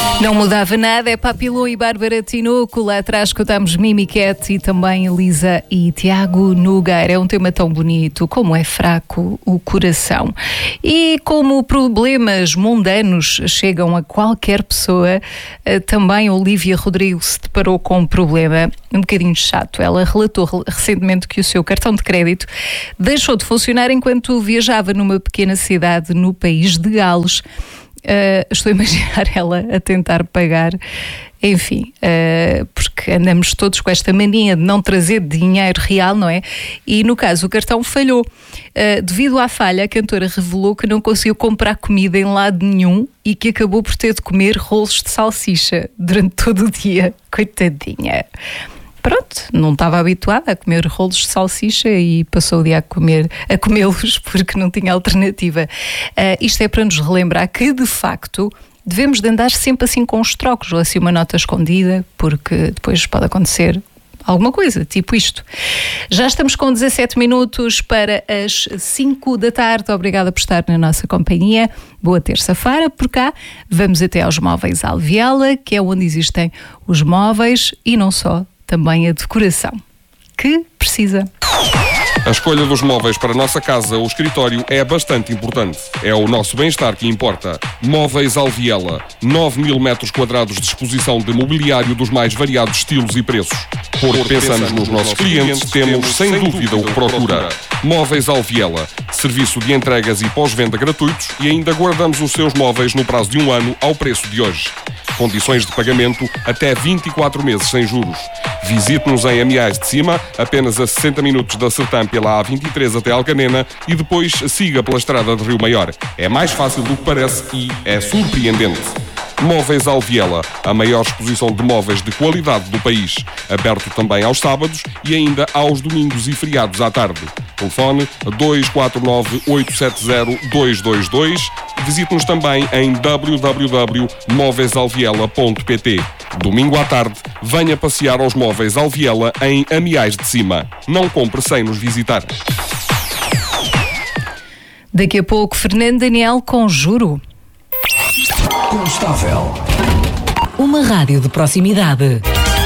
Não mudava nada, é Papilô e Bárbara Tinoco. Lá atrás escutamos Mimi Cat e também Elisa e Tiago Nogueira. É um tema tão bonito, como é fraco o coração. E como problemas mundanos chegam a qualquer pessoa, também Olivia Rodrigo se deparou com um problema um bocadinho chato. Ela relatou recentemente que o seu cartão de crédito deixou de funcionar enquanto viajava numa pequena cidade no país de Gales. Estou a imaginar ela a tentar pagar, enfim, porque andamos todos com esta mania de não trazer dinheiro real, não é? E no caso o cartão falhou. Devido à falha, a cantora revelou que não conseguiu comprar comida em lado nenhum e que acabou por ter de comer rolos de salsicha durante todo o dia. Coitadinha. Pronto, não estava habituada a comer rolos de salsicha e passou o dia a comê-los porque não tinha alternativa. Isto é para nos relembrar que, de facto, devemos de andar sempre assim com os trocos, ou assim uma nota escondida, porque depois pode acontecer alguma coisa, tipo isto. Já estamos com 17 minutos para as 5 da tarde. Obrigada por estar na nossa companhia. Boa terça-feira. Por cá, vamos até aos Móveis Alviela, que é onde existem os móveis e não só, também a decoração que precisa. A escolha dos móveis para a nossa casa ou escritório é bastante importante. É o nosso bem-estar que importa. Móveis Alviela. 9.000 metros quadrados de exposição de mobiliário dos mais variados estilos e preços. Porque pensamos nos nossos clientes, temos sem dúvida o que procura. Móveis Alviela. Serviço de entregas e pós-venda gratuitos e ainda guardamos os seus móveis no prazo de 1 ano ao preço de hoje. Condições de pagamento até 24 meses sem juros. Visite-nos em Amiais de Cima, apenas a 60 minutos da Sertã pela A23 até Alcanena e depois siga pela estrada de Rio Maior. É mais fácil do que parece e é surpreendente. Móveis Alviela, a maior exposição de móveis de qualidade do país. Aberto também aos sábados e ainda aos domingos e feriados à tarde. Telefone 249-870-222. Visite-nos também em www.móveisalviela.pt. Domingo à tarde, venha passear aos Móveis Alviela em Amiais de Cima. Não compre sem nos visitar. Daqui a pouco, Fernando Daniel com Juro. Constável. Uma rádio de proximidade.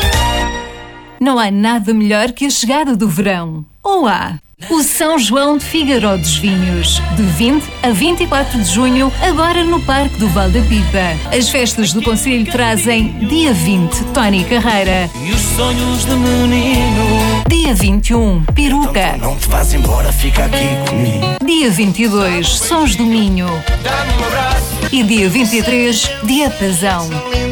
Não há nada melhor que a chegada do verão. Ou há? O São João de Figueiró dos Vinhos, de 20 a 24 de junho, agora no Parque do Val da Pipa. As festas do Concelho trazem dia 20, Tony Carreira. E os sonhos de menino. Dia 21, Peruca. Então não te vás embora, fica aqui comigo. Dia 22, Sons do Minho. Dá-me um abraço. E dia 23, Diapasão.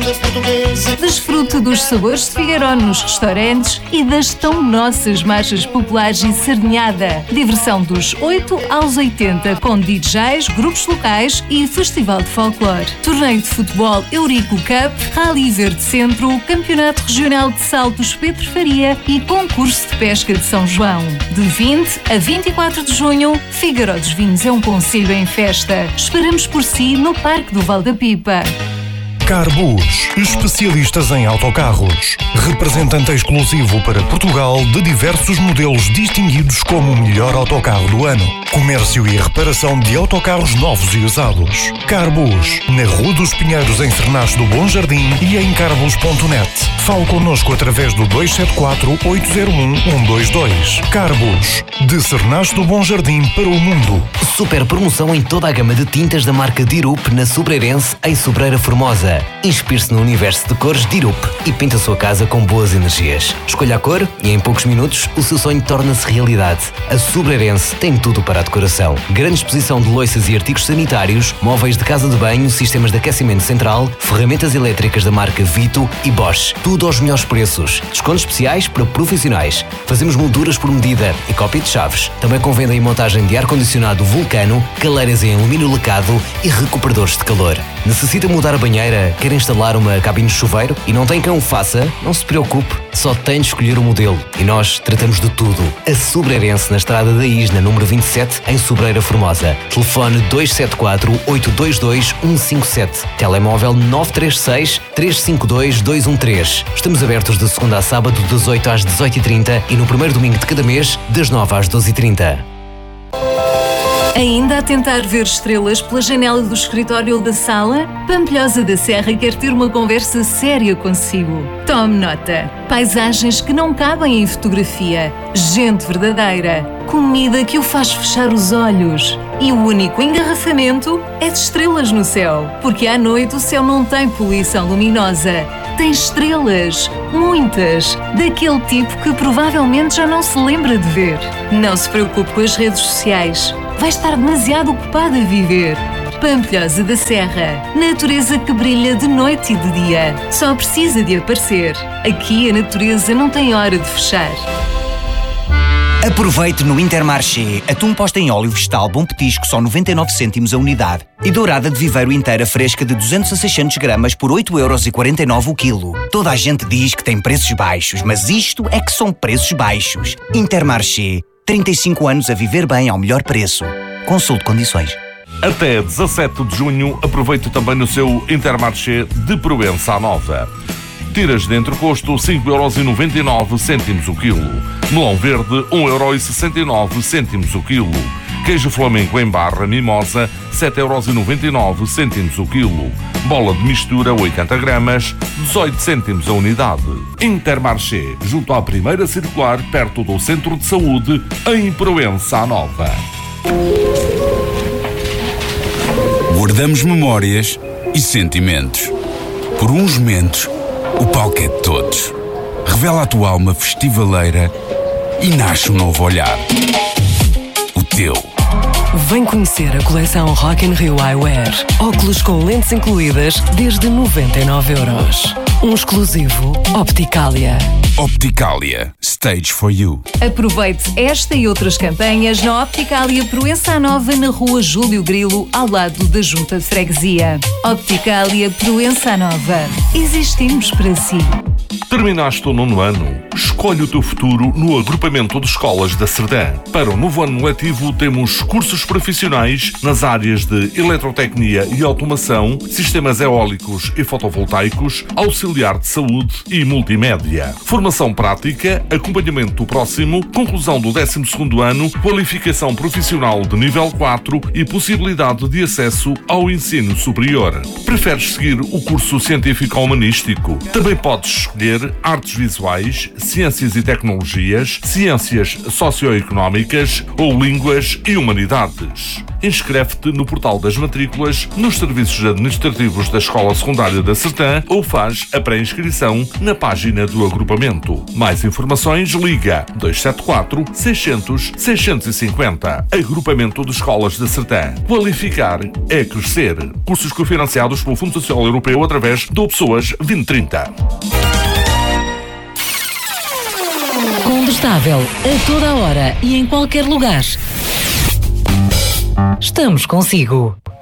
Desfrute dos sabores de Figueiró nos restaurantes e das tão nossas marchas populares e sardinhada. Diversão dos 8 aos 80 com DJs, grupos locais e festival de folclore. Torneio de futebol Eurico Cup, Rally Verde Centro, Campeonato Regional de Saltos Pedro Faria e concurso de pesca de São João. De 20 a 24 de junho, Figueiró dos Vinhos é um concelho em festa. Esperamos por si no Parque do Val da Pipa. Carbus, especialistas em autocarros. Representante exclusivo para Portugal de diversos modelos distinguidos como o melhor autocarro do ano. Comércio e reparação de autocarros novos e usados. Carbus, na Rua dos Pinheiros, em Sernás do Bom Jardim e em carbus.net. Fale connosco através do 274-801-122. Carbus, de Sernás do Bom Jardim para o mundo. Super promoção em toda a gama de tintas da marca Dirup na Sobreirense, em Sobreira Formosa. Inspire-se no universo de cores Dirup e pinta a sua casa com boas energias. Escolha a cor e em poucos minutos o seu sonho torna-se realidade. A Sobreirense tem tudo para a decoração. Grande exposição de loiças e artigos sanitários, móveis de casa de banho, sistemas de aquecimento central, ferramentas elétricas da marca Vito e Bosch. Tudo aos melhores preços. Descontos especiais para profissionais. Fazemos molduras por medida e cópia de chaves. Também com venda e montagem de ar-condicionado Vulcano, caleiras em alumínio lacado e recuperadores de calor. Necessita mudar a banheira? Quer instalar uma cabine de chuveiro e não tem quem o faça? Não se preocupe, só tem de escolher o modelo e nós tratamos de tudo. A Sobreirense, na Estrada da Isna, número 27, em Sobreira Formosa. Telefone 274-822-157. Telemóvel 936-352-213. Estamos abertos de segunda a sábado, das 8 às 18h30 e no primeiro domingo de cada mês, das 9 às 12h30. Ainda a tentar ver estrelas pela janela do escritório ou da sala? Pampilhosa da Serra quer ter uma conversa séria consigo. Tome nota. Paisagens que não cabem em fotografia. Gente verdadeira. Comida que o faz fechar os olhos. E o único engarrafamento é de estrelas no céu. Porque à noite o céu não tem poluição luminosa. Tem estrelas. Muitas. Daquele tipo que provavelmente já não se lembra de ver. Não se preocupe com as redes sociais. Vai estar demasiado ocupado a viver. Pampilhosa da Serra. Natureza que brilha de noite e de dia. Só precisa de aparecer. Aqui a natureza não tem hora de fechar. Aproveite no Intermarché atum posta em óleo vegetal Bom Petisco só 99 cêntimos a unidade e dourada de viveiro inteira fresca de 200 a 600 gramas por 8,49€ o quilo. Toda a gente diz que tem preços baixos, mas isto é que são preços baixos. Intermarché, 35 anos a viver bem ao melhor preço. Consulte condições. Até 17 de junho, aproveite também no seu Intermarché de Proença Nova. Tiras de entrecosto 5,99€ o quilo. Melão verde 1,69€ o quilo. Queijo flamenco em barra mimosa 7,99€ o quilo. Bola de mistura 80 gramas 18 cêntimos a unidade. Intermarché, junto à primeira circular, perto do Centro de Saúde, em Proença Nova. Guardamos memórias e sentimentos. Por uns momentos, o palco é de todos. Revela a tua alma festivaleira e nasce um novo olhar. O teu. Vem conhecer a coleção Rock in Rio Eyewear. Óculos com lentes incluídas desde 99€. Um exclusivo Opticalia. Opticalia. Stage for you. Aproveite esta e outras campanhas na Opticalia Proença Nova, na rua Júlio Grilo, ao lado da Junta de Freguesia. Opticalia Proença Nova. Existimos para si. Terminaste o 9º ano? Escolhe o teu futuro no agrupamento de escolas da Serdã. Para o novo ano letivo temos cursos profissionais nas áreas de eletrotecnia e automação, sistemas eólicos e fotovoltaicos, auxiliar de saúde e multimédia. Formação prática, acompanhamento próximo, conclusão do 12º ano, qualificação profissional de nível 4 e possibilidade de acesso ao ensino superior. Preferes seguir o curso científico-humanístico? Também podes escolher artes visuais, ciências e tecnologias, ciências socioeconómicas ou línguas e humanidades. Inscreve-te no portal das matrículas, nos serviços administrativos da Escola Secundária da Sertã ou faz a pré-inscrição na página do agrupamento. Mais informações, liga 274 600 650. Agrupamento de Escolas da Sertã. Qualificar é crescer. Cursos cofinanciados pelo Fundo Social Europeu através do Pessoas 2030. Combustável a toda hora e em qualquer lugar. Estamos consigo.